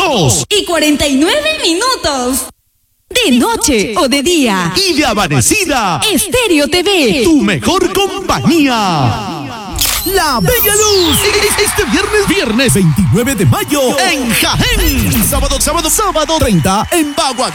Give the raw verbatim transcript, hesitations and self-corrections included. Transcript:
dos y cuarenta y nueve minutos. De noche o de día. Y de amanecida. Estéreo T V. Tu mejor compañía. La Bella Luz, este viernes, viernes veintinueve de mayo en Jaén. Sábado, sábado, sábado treinta en Bagua.